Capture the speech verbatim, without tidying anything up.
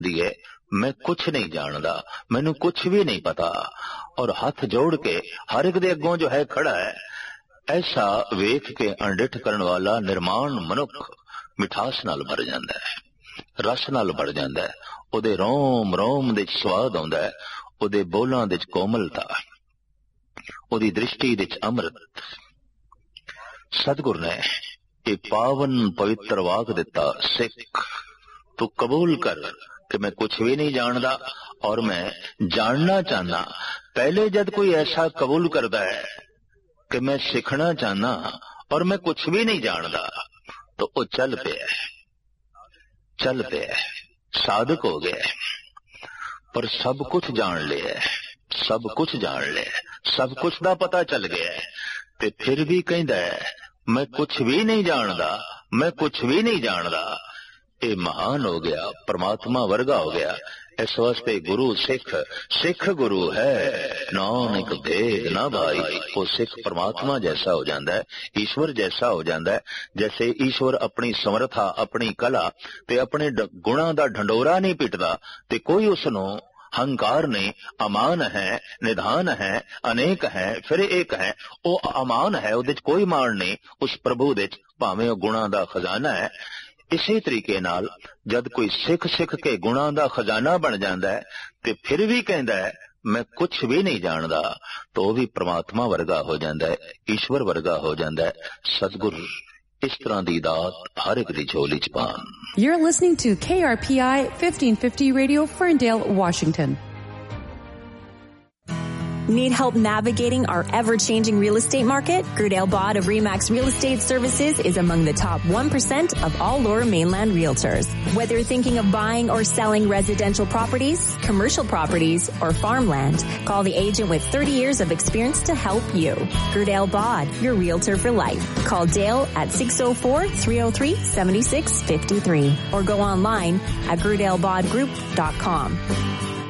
दिए मैं कुछ नहीं जानदा, मैनू कुछ भी नहीं पता, और हाथ जोड़ के हर एक दे अगों जो है खड़ा है, ऐसा वेख के अणडिठ करन वाला निर्माण मनुख मिठास नाल भर जांदा है, रस नाल भर जांदा है, ओदे रोम रोम दे स्वाद आउंदा है, ओदे बोलां दे कोमलता, ओदी दृष्टि दे अमृत। सतगुर ने ये पावन पवित्र वाक दिता, सिख तू कबूल कर कि मैं कुछ भी नहीं जानदा और मैं जानना चाहना। पहले जब कोई ऐसा कबूल करता है कि मैं सीखना चाहना और मैं कुछ भी नहीं जानदा, तो वो चल पे चल पे साधक हो गया, पर सब कुछ जान लिया, सब कुछ जान लिया, सब कुछ दा पता चल गया, ते फिर भी कहंदा है मैं कुछ भी नहीं जानदा, मैं कुछ भी नहीं जानदा। ये महान हो गया, परमात्मा वर्गा हो गया। इस वास्ते गुरु सिख, सिख गुरु है, नानक भेद ना भाई। वो सिख परमात्मा जैसा हो जाता है, ईश्वर जैसा हो जाता है। जैसे ईश्वर अपनी समर्था, अपनी कला ते अपने गुणा दा ढंडोरा नहीं पिटदा, ते कोई उसनों हंकार ने अमान है, निधान है, अनेक है, फिर एक है, वो अमान है, उहदे च कोई मान नहीं। उस प्रभु दे भावें वो गुणा दा खजाना है। इसी तरीके नाल जद कोई सिख सिख के गुणा दा खजाना बन जाता है, ते फिर भी कहता है मैं कुछ भी नहीं जानदा, तो वह भी परमात्मा वर्गा हो जाता है, ईश्वर वर्गा हो जाता है। सतगुर इस तरह दी दात हर एक दी झोली च पान। You're listening to K R P I fifteen fifty Radio, Ferndale, Washington. Need help navigating our ever-changing real estate market? Gerdale Bod of Remax Real Estate Services is among the top one percent of all Lower Mainland realtors. Whether you're thinking of buying or selling residential properties, commercial properties, or farmland, call the agent with thirty years of experience to help you. Gerdale Bod, your realtor for life. Call Dale at six oh four, three oh three, seven six five three or go online at gerdale bod group dot com.